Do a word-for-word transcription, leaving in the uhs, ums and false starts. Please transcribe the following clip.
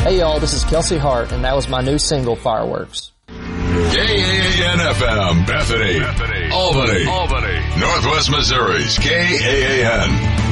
Hey y'all, this is Kelsey Hart, and that was my new single, Fireworks. K A A N F M, Bethany, Bethany, Albany, Albany, Northwest Missouri's K A A N.